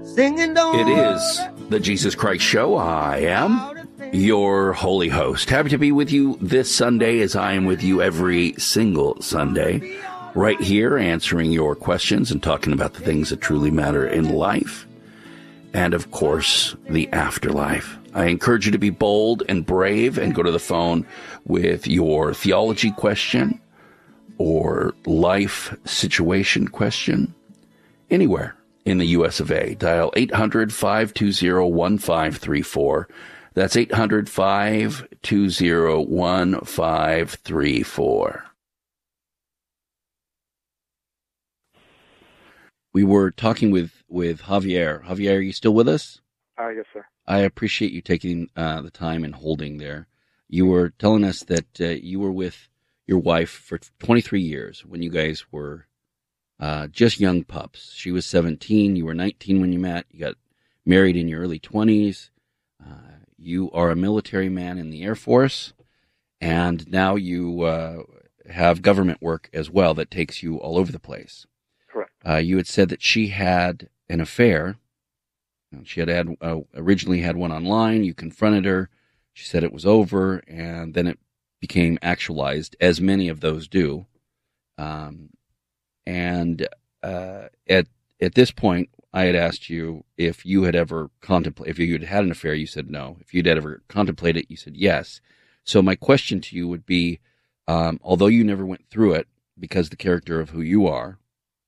Singing don't It is the Jesus Christ Show. I am your holy host. Happy to be with you this Sunday as I am with you every single Sunday, right here answering your questions and talking about the things that truly matter in life and, of course, the afterlife. I encourage you to be bold and brave and go to the phone with your theology question or life situation question anywhere in the U.S. of A. Dial 800-520-1534. That's 800-520-1534. We were talking with Javier. Javier, are you still with us? Yes, sir. I appreciate you taking the time and holding there. You were telling us that you were with your wife for 23 years when you guys were just young pups. She was 17. You were 19 when you met. You got married in your early 20s. You are a military man in the Air Force, and now you have government work as well that takes you all over the place. Correct. You had said that she had an affair. She had originally had one online. You confronted her. She said it was over, and then it became actualized, as many of those do. And at this point, I had asked you if you had ever contemplated, if you had had an affair, you said no. If you'd ever contemplated it, you said yes. So my question to you would be, although you never went through it because the character of who you are,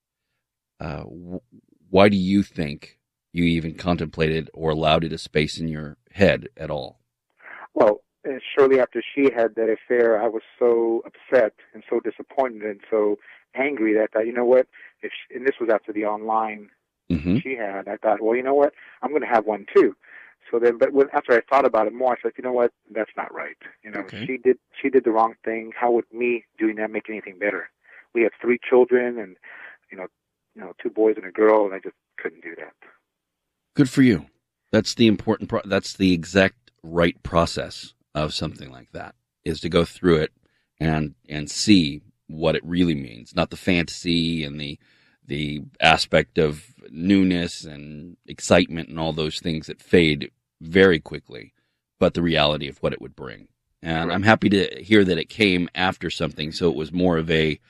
why do you think you even contemplated or allowed it a space in your head at all? Well, shortly after she had that affair, I was so upset and so disappointed and so angry that I thought, you know what, and this was after the online she had, I thought, well, you know what, I'm going to have one too. So then, after I thought about it more, I said, you know what, that's not right. You know, okay. She did the wrong thing. How would me doing that make anything better? We have 3 children and, you know, 2 boys and a girl, and I just couldn't do that. Good for you. That's the important that's the exact right process of something like that, is to go through it and see what it really means, not the fantasy and the aspect of newness and excitement and all those things that fade very quickly, but the reality of what it would bring. And right. I'm happy to hear that it came after something, so it was more of a,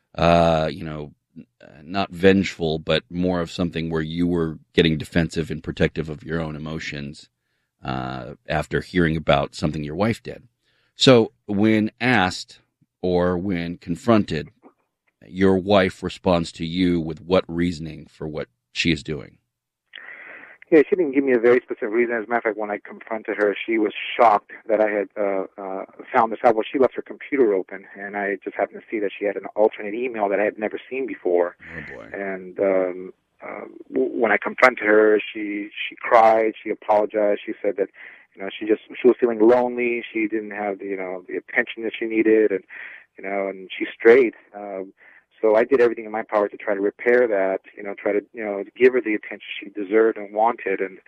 not vengeful, but more of something where you were getting defensive and protective of your own emotions after hearing about something your wife did. So when asked or when confronted, your wife responds to you with what reasoning for what she is doing? Yeah, she didn't give me a very specific reason. As a matter of fact, when I confronted her, she was shocked that I had found this out. Well, she left her computer open, and I just happened to see that she had an alternate email that I had never seen before. Oh, boy. And when I confronted her, she cried, she apologized, she said that, you know, she was feeling lonely, she didn't have the attention that she needed, and, and she strayed. So I did everything in my power to try to repair that, try to, give her the attention she deserved and wanted. And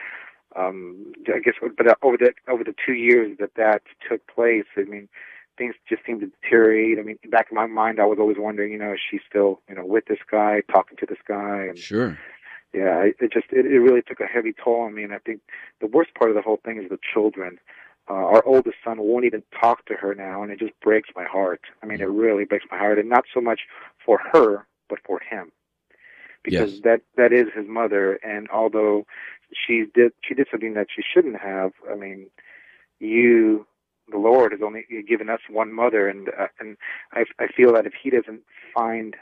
I guess, but over the 2 years that took place, I mean, things just seemed to deteriorate. I mean, back in my mind, I was always wondering, is she still, with this guy, talking to this guy? And, sure. Yeah, it really took a heavy toll on me. And I think the worst part of the whole thing is the children. Our oldest son won't even talk to her now, and it just breaks my heart. I mean, it really breaks my heart, and not so much for her, but for him, because yes. that is his mother. And although she did something that she shouldn't have, I mean, the Lord, has only given us one mother, and I feel that if He doesn't find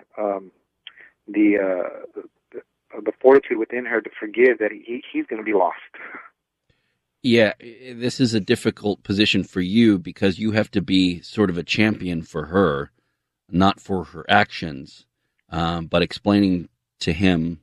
the fortitude within her to forgive, that he's going to be lost. Yeah, this is a difficult position for you because you have to be sort of a champion for her, not for her actions, but explaining to him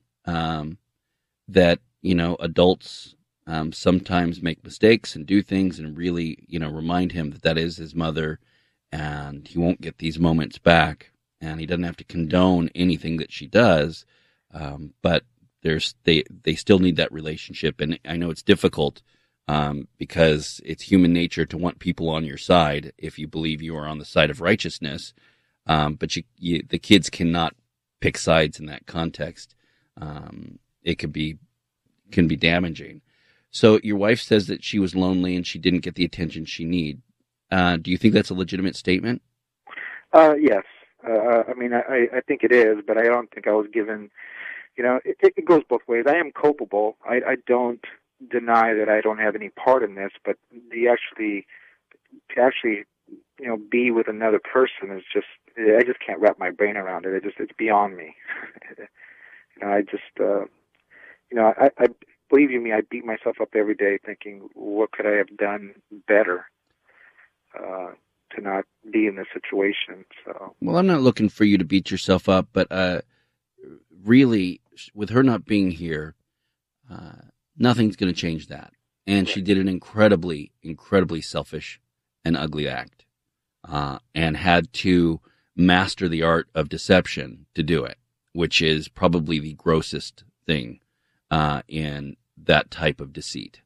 that, adults sometimes make mistakes and do things, and really, remind him that is his mother, and he won't get these moments back, and he doesn't have to condone anything that she does, but they still need that relationship. And I know it's difficult because it's human nature to want people on your side if you believe you are on the side of righteousness. But the kids cannot pick sides in that context. It could be can be damaging. So your wife says that she was lonely and she didn't get the attention she need. Do you think that's a legitimate statement? Yes. I mean, I think it is, but I don't think I was given, it goes both ways. I am culpable. I don't deny that I don't have any part in this, but to actually, be with another person is just, I just can't wrap my brain around it. It's beyond me. I believe you me, I beat myself up every day thinking, what could I have done better to not be in this situation? So, well, I'm not looking for you to beat yourself up, but really, with her not being here, nothing's going to change that. And she did an incredibly, incredibly selfish and ugly act, and had to master the art of deception to do it, which is probably the grossest thing in that type of deceit.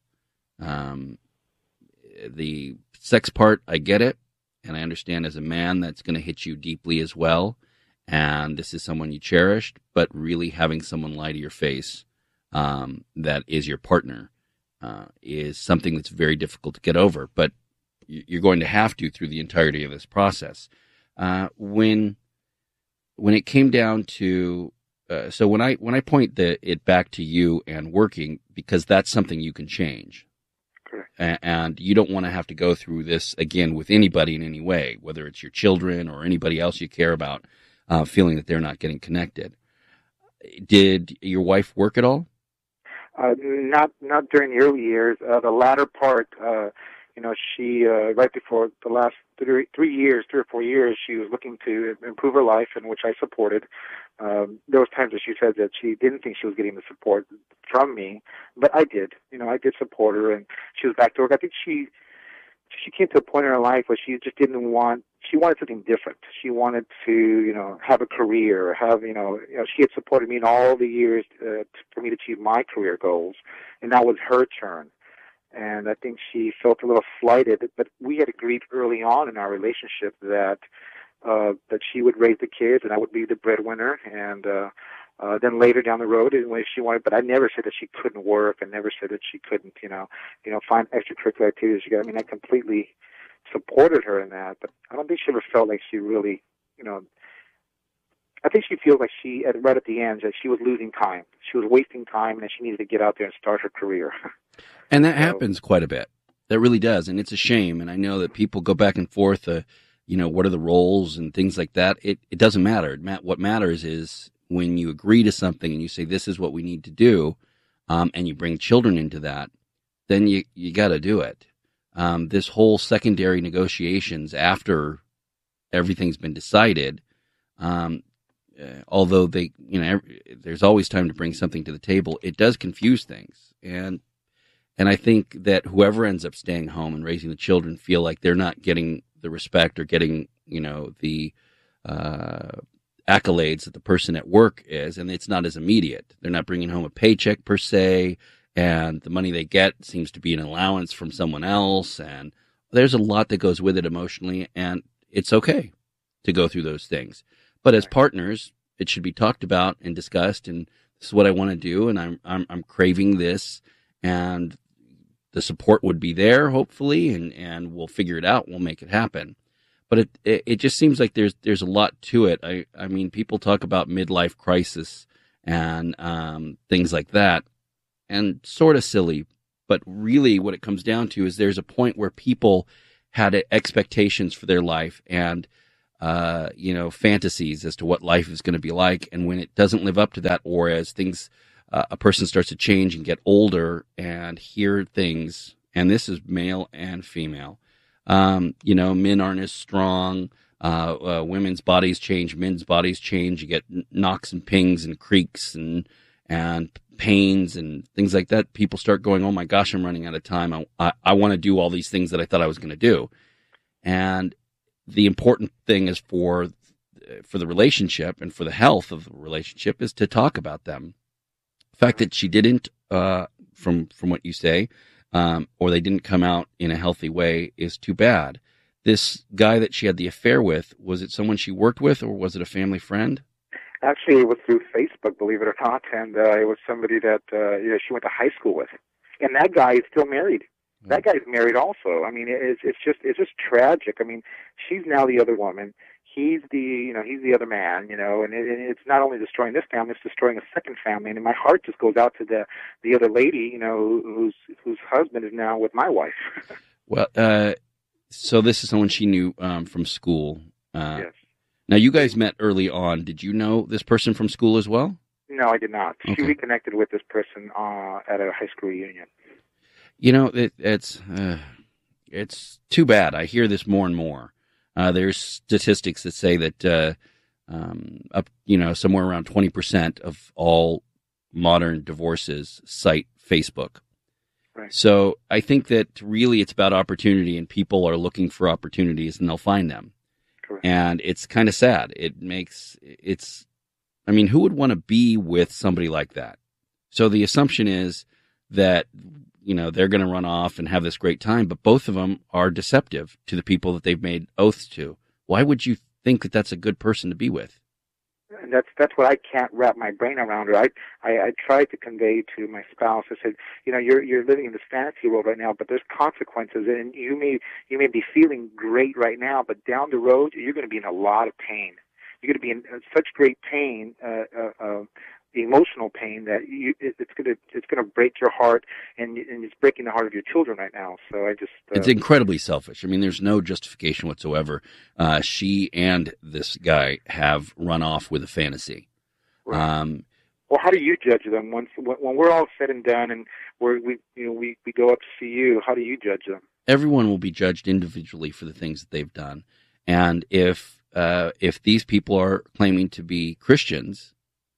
The sex part, I get it, and I understand as a man that's going to hit you deeply as well, and this is someone you cherished, but really having someone lie to your face that is your partner is something that's very difficult to get over, but you're going to have to through the entirety of this process. When it came down to so when I point it back to you and working, because that's something you can change. correct. And you don't want to have to go through this again with anybody in any way, whether it's your children or anybody else you care about, feeling that they're not getting connected. Did your wife work at all? Not during the early years. The latter part, she right before the last 3 or 4 years, she was looking to improve her life, in which I supported. There was times that she said that she didn't think she was getting the support from me, but I did. I did support her, and she was back to work. I think she came to a point in her life where she just didn't want. She wanted something different. She wanted to, have a career, she had supported me in all the years for me to achieve my career goals, and that was her turn. And I think she felt a little slighted, but we had agreed early on in our relationship that she would raise the kids and I would be the breadwinner. And then later down the road, if she wanted, but I never said that she couldn't work. I never said that she couldn't, find extracurricular activities. I completely supported her in that, but I don't think she ever felt like she really, I think she feels like right at the end, that she was losing time. She was wasting time, and that she needed to get out there and start her career. And that happens quite a bit. That really does, and it's a shame. And I know that people go back and forth, what are the roles and things like that. It doesn't matter. What matters is when you agree to something and you say, this is what we need to do, and you bring children into that, then you got to do it. This whole secondary negotiations after everything's been decided, although there's always time to bring something to the table, it does confuse things. And I think that whoever ends up staying home and raising the children feel like they're not getting the respect or getting, the accolades that the person at work is, and it's not as immediate. They're not bringing home a paycheck per se, and the money they get seems to be an allowance from someone else, and there's a lot that goes with it emotionally, and it's okay to go through those things. But as partners, it should be talked about and discussed, and this is what I want to do, and I'm craving this, and the support would be there, hopefully, and we'll figure it out. We'll make it happen. But it just seems like there's a lot to it. I mean, people talk about midlife crisis and things like that, and sort of silly. But really what it comes down to is there's a point where people had expectations for their life and, fantasies as to what life is going to be like. And when it doesn't live up to that, or as things, a person starts to change and get older and hear things, and this is male and female, men aren't as strong, women's bodies change, men's bodies change, you get knocks and pings and creaks and pains and things like that. People start going, oh my gosh, I'm running out of time. I want to do all these things that I thought I was going to do. And the important thing is for the relationship and for the health of the relationship is to talk about them. The fact that she didn't, from what you say, or they didn't come out in a healthy way is too bad. This guy that she had the affair with, was it someone she worked with, or was it a family friend? Actually, it was through Facebook, believe it or not, and it was somebody that she went to high school with, and that guy is still married. That guy's married also. I mean, it's just tragic. I mean, she's now the other woman. He's the other man, and it's not only destroying this family, it's destroying a second family. And my heart just goes out to the other lady, whose husband is now with my wife. Well, so this is someone she knew from school. Yes. Now, you guys met early on. Did you know this person from school as well? No, I did not. Okay. She reconnected with this person at a high school reunion. It's too bad. I hear this more and more. There's statistics that say that somewhere around 20% of all modern divorces cite Facebook. Right. So I think that really it's about opportunity, and people are looking for opportunities, and they'll find them. Correct. And it's kind of sad. Who would want to be with somebody like that? So the assumption is that, they're going to run off and have this great time, but both of them are deceptive to the people that they've made oaths to. Why would you think that that's a good person to be with? And that's what I can't wrap my brain around. Or I tried to convey to my spouse. I said, you're living in this fantasy world right now, but there's consequences, and you may be feeling great right now, but down the road you're going to be in a lot of pain. You're going to be in such great pain, emotional pain, that it's going to break your heart, and it's breaking the heart of your children right now. So it's incredibly selfish. I mean, there's no justification whatsoever. She and this guy have run off with a fantasy. Right. Well, how do you judge them when we're all said and done, and we go up to see you? How do you judge them? Everyone will be judged individually for the things that they've done, and if these people are claiming to be Christians.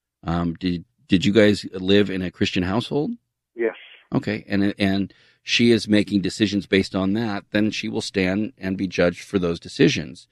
Did you guys live in a Christian household? Yes. Okay, and she is making decisions based on that. Then she will stand and be judged for those decisions.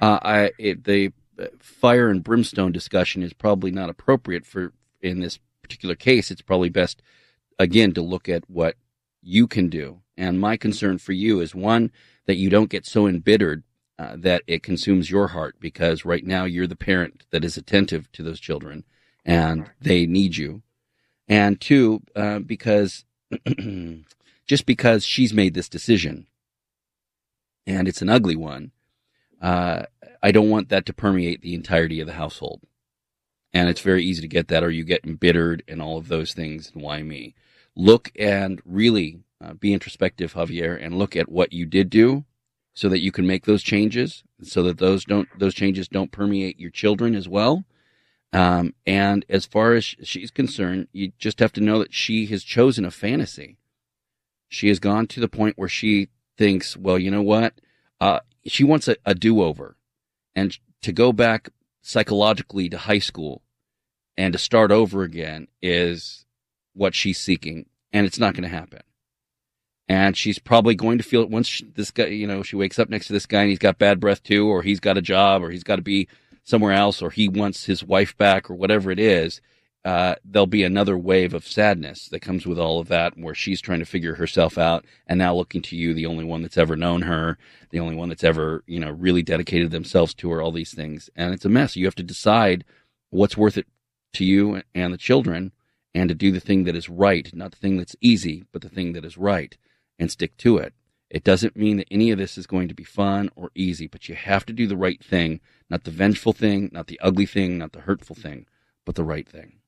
The fire and brimstone discussion is probably not appropriate in this particular case. It's probably best, again, to look at what you can do. And my concern for you is, one, that you don't get so embittered that it consumes your heart, because right now you're the parent that is attentive to those children. And they need you. And two, because just because she's made this decision, and it's an ugly one, I don't want that to permeate the entirety of the household. And it's very easy to get that, or you get embittered and all of those things. And why me? Look and really be introspective, Javier, and look at what you did do, so that you can make those changes, so that those changes don't permeate your children as well. And as far as she's concerned, you just have to know that she has chosen a fantasy. She has gone to the point where she thinks, well, you know what? She wants a do-over, and to go back psychologically to high school and to start over again is what she's seeking, and it's not going to happen. And she's probably going to feel it once this guy, she wakes up next to this guy and he's got bad breath too, or he's got a job, or he's got to be somewhere else, or he wants his wife back, or whatever it is. There'll be another wave of sadness that comes with all of that, where she's trying to figure herself out, and now looking to you, the only one that's ever known her, the only one that's ever, really dedicated themselves to her, all these things. And it's a mess. You have to decide what's worth it to you and the children, and to do the thing that is right, not the thing that's easy, but the thing that is right, and stick to it. It doesn't mean that any of this is going to be fun or easy, but you have to do the right thing, not the vengeful thing, not the ugly thing, not the hurtful thing, but the right thing.